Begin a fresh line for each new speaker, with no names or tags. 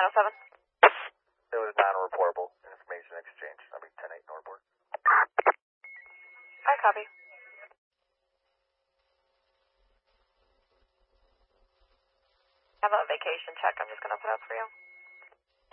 7.
It was non-reportable information exchange. I'll be 10-8 Northport.
I copy. Have a vacation check I'm just going to put up for you.